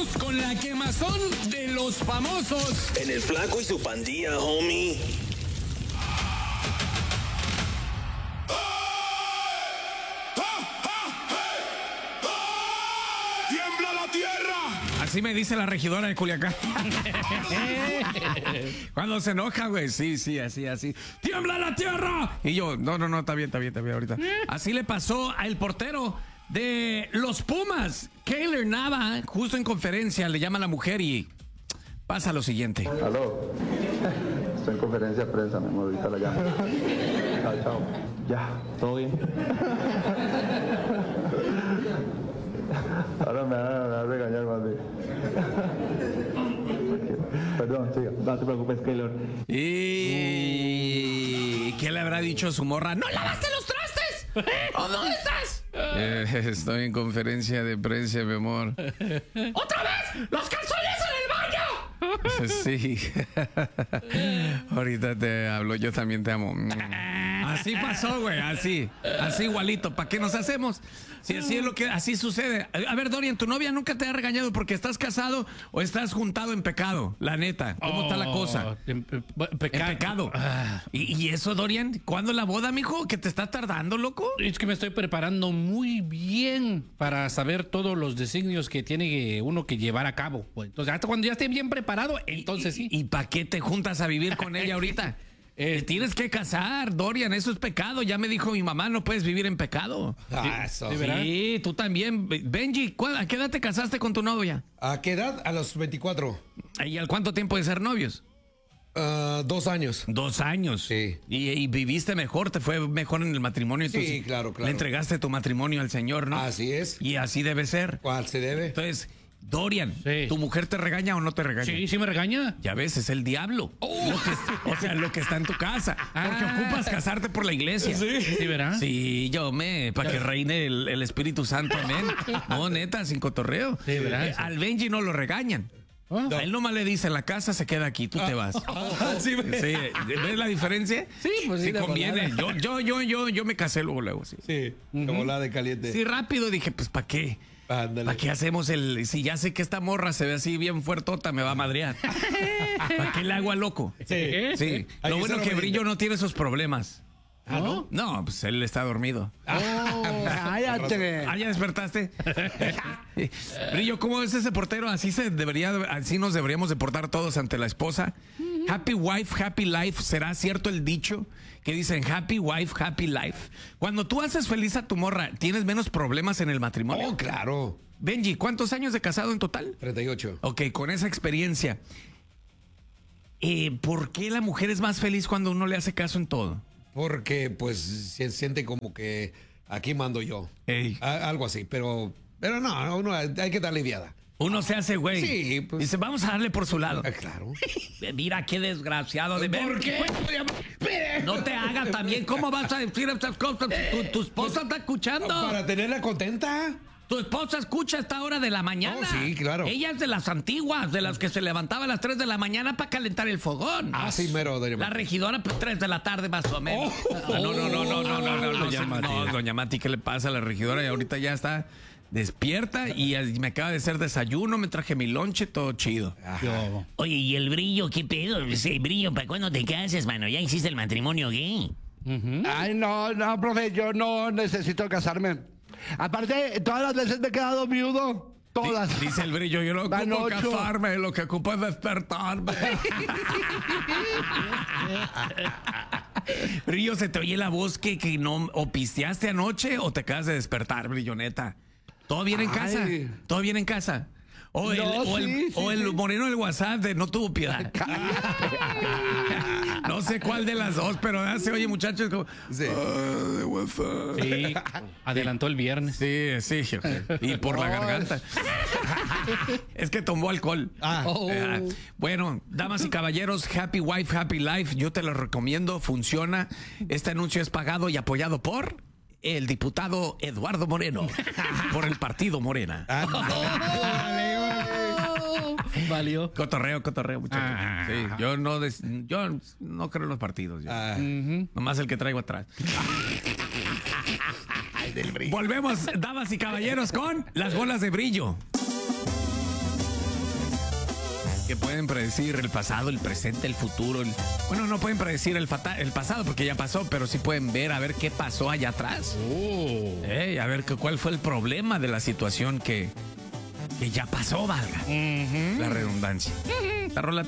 con la quemazón de los famosos. En el Flaco y su pandilla, homie. ¡Tiembla la tierra! Así me dice la regidora de Culiacán. Cuando se enoja, güey. Sí, así. ¡Tiembla la tierra! Y yo, no, está bien ahorita. Así le pasó al portero de los Pumas, Keylor Nava, justo en conferencia, le llama a la mujer y pasa lo siguiente. Aló, estoy en conferencia de prensa, mi amor, ahorita la llamo. Chao. Ya, todo bien. Ahora me van a regañar más bien. Perdón, siga, no te preocupes, Keylor. ¿Y qué le habrá dicho su morra? ¡No lavaste los trastes! ¿O dónde estás? Estoy en conferencia de prensa, mi amor. ¡Otra vez! ¡Los calzones en el baño! Sí. Ahorita te hablo, yo también te amo. Así pasó, güey, así igualito. ¿Para qué nos hacemos? Si así es lo que así sucede. A ver, Dorian, ¿tu novia nunca te ha regañado porque estás casado o estás juntado en pecado? La neta, ¿cómo está la cosa? En pecado. ¿Y eso, Dorian? ¿Cuándo la boda, mijo? ¿Que te está tardando, loco? Es que me estoy preparando muy bien para saber todos los designios que tiene uno que llevar a cabo. Entonces, hasta cuando ya esté bien preparado, entonces sí. ¿Y para qué te juntas a vivir con ella ahorita? Tienes que casar, Dorian, eso es pecado. Ya me dijo mi mamá, no puedes vivir en pecado. Eso. Sí, tú también. Benji, ¿a qué edad te casaste con tu novia? ¿A qué edad? A los 24. ¿Y al cuánto tiempo de ser novios? 2 años. 2 años. Sí. ¿Y viviste mejor? ¿Te fue mejor en el matrimonio? Entonces, sí, claro. Le entregaste tu matrimonio al Señor, ¿no? Así es. Y así debe ser. ¿Cuál se debe? Entonces, Dorian, sí. ¿Tu mujer te regaña o no te regaña? Sí me regaña. Ya ves, es el diablo. Lo que está en tu casa. Porque ocupas casarte por la iglesia. Sí, ¿verdad? Sí, para que reine el Espíritu Santo, amén. No, neta, sin cotorreo. Sí, ¿verdad? Al Benji no lo regañan. A él nomás le dice, la casa se queda aquí, tú te vas. Sí, ¿Ves la diferencia? Sí, pues sí, sí conviene. Yo me casé luego, sí. Sí, como la de caliente. Sí, rápido dije, pues, ¿para qué? Ándale. ¿Para qué hacemos si ya sé que esta morra se ve así bien fuertota, me va a madrear? ¿Para qué le hago al loco? Sí. Lo bueno que Brillo no tiene esos problemas. ¿No? No, pues él está dormido. ¿Ya despertaste? Brillo, ¿cómo es ese portero? Así nos deberíamos de portar todos ante la esposa. Happy wife, happy life. ¿Será cierto el dicho que dicen happy wife, happy life? Cuando tú haces feliz a tu morra, ¿tienes menos problemas en el matrimonio? Oh, claro. Benji, ¿cuántos años de casado en total? 38. Ok, con esa experiencia, ¿por qué la mujer es más feliz cuando uno le hace caso en todo? Porque pues se siente como que aquí mando yo. Algo así, pero no, uno hay que darle aliviada. Uno se hace güey. Sí, pues. Dice, vamos a darle por su lado. Claro. Mira qué desgraciado de ver. ¿Por qué? No te hagas también. ¿Cómo vas a decir estas cosas? Tu esposa está escuchando. Para tenerla contenta. Tu esposa escucha a esta hora de la mañana. Oh, sí, claro. Ella es de las antiguas, de las que se levantaba a las 3 de la mañana para calentar el fogón. Sí, mero. La regidora, pues 3 de la tarde más o menos. No, doña Mati, ¿qué le pasa a la regidora? Y ahorita ya está despierta y me acaba de hacer desayuno, me traje mi lonche, todo chido. Oye, ¿y el Brillo? ¿Qué pedo? Ese Brillo, ¿para cuándo te casas, mano? ¿Ya hiciste el matrimonio gay? Ay, no, profe, yo no necesito casarme. Aparte, todas las veces me he quedado viudo. Todas. Dice el Brillo, yo no ocupo casarme, lo que ocupo es despertarme. Brillo, ¿se te oye la voz que no o pisteaste anoche o te acabas de despertar, Brillo, neta? ¿Todo bien en casa? ¿Todo bien en casa? O el moreno del WhatsApp de no tuvo piedad. No sé cuál de las dos, pero se oye, muchachos, como... Sí. De WhatsApp. Sí, adelantó el viernes. Sí. Y por la garganta. Es que tomó alcohol. Bueno, damas y caballeros, Happy Wife, Happy Life. Yo te lo recomiendo, funciona. Este anuncio es pagado y apoyado por el diputado Eduardo Moreno, por el partido Morena. Valió. Cotorreo, muchachos. Sí, yo no creo en los partidos. Nomás el que traigo atrás. Volvemos, damas y caballeros, con las bolas de brillo. que pueden predecir el pasado, el presente, el futuro. Bueno, no pueden predecir el pasado porque ya pasó, pero sí pueden ver a ver qué pasó allá atrás. A ver cuál fue el problema de la situación que ya pasó, valga la redundancia. La rola